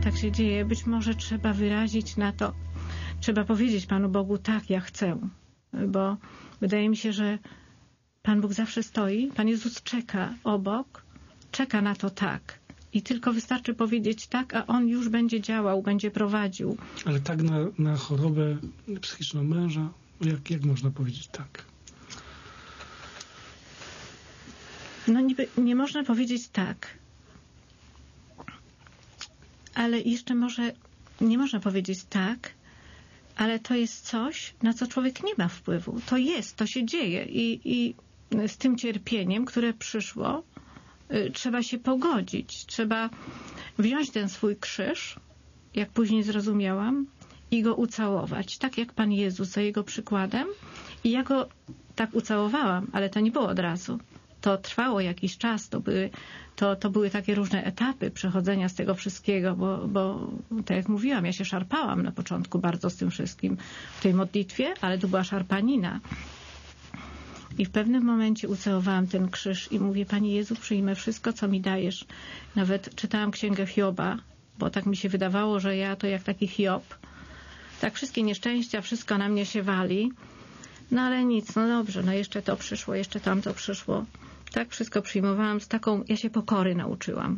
tak się dzieje. Być może trzeba wyrazić na to, trzeba powiedzieć Panu Bogu, tak, ja chcę. Bo wydaje mi się, że Pan Bóg zawsze stoi, Pan Jezus czeka obok, czeka na to tak. I tylko wystarczy powiedzieć tak, a On już będzie działał, będzie prowadził. Ale tak na chorobę psychiczną męża, jak można powiedzieć tak? No nie można powiedzieć tak. Ale jeszcze może nie można powiedzieć tak, ale to jest coś, na co człowiek nie ma wpływu. To jest, to się dzieje i z tym cierpieniem, które przyszło, trzeba się pogodzić. Trzeba wziąć ten swój krzyż, jak później zrozumiałam, i go ucałować. Tak jak Pan Jezus, za Jego przykładem. I ja go tak ucałowałam, ale to nie było od razu. To trwało jakiś czas. To były takie różne etapy przechodzenia z tego wszystkiego, bo tak jak mówiłam, ja się szarpałam na początku bardzo z tym wszystkim w tej modlitwie, ale to była szarpanina. I w pewnym momencie ucałowałam ten krzyż i mówię, Panie Jezu, przyjmę wszystko, co mi dajesz. Nawet czytałam księgę Hioba, bo tak mi się wydawało, że ja to jak taki Hiob. Tak wszystkie nieszczęścia, wszystko na mnie się wali. No ale nic, no dobrze, no jeszcze to przyszło, jeszcze tamto przyszło. Tak wszystko przyjmowałam z taką, ja się pokory nauczyłam.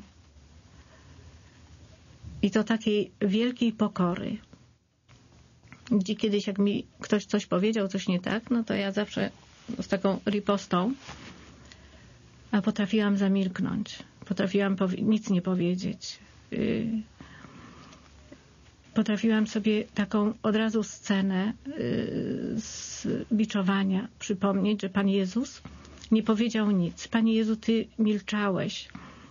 I to takiej wielkiej pokory. Gdzie kiedyś jak mi ktoś coś powiedział, coś nie tak, no to ja zawsze z taką ripostą, a potrafiłam zamilknąć. Potrafiłam nic nie powiedzieć. Potrafiłam sobie taką od razu scenę z biczowania przypomnieć, że Pan Jezus nie powiedział nic. Panie Jezu, Ty milczałeś.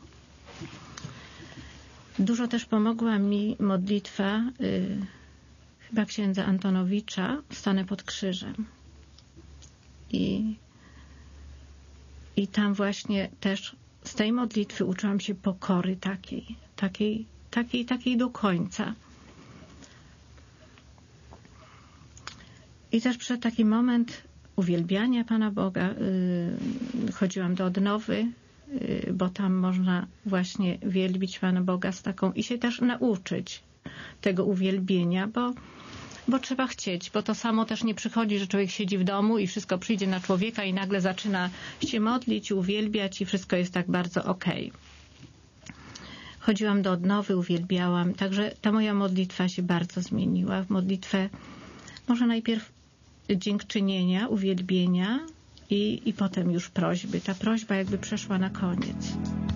Dużo też pomogła mi modlitwa chyba księdza Antonowicza, Stanę pod krzyżem. I tam właśnie też z tej modlitwy uczyłam się pokory takiej do końca. I też przed taki moment uwielbiania Pana Boga chodziłam do odnowy, bo tam można właśnie wielbić Pana Boga z taką i się też nauczyć tego uwielbienia, bo trzeba chcieć, bo to samo też nie przychodzi, że człowiek siedzi w domu i wszystko przyjdzie na człowieka i nagle zaczyna się modlić, uwielbiać i wszystko jest tak bardzo okej. Chodziłam do odnowy, uwielbiałam, także ta moja modlitwa się bardzo zmieniła w modlitwę może najpierw dziękczynienia, uwielbienia i potem już prośby. Ta prośba jakby przeszła na koniec.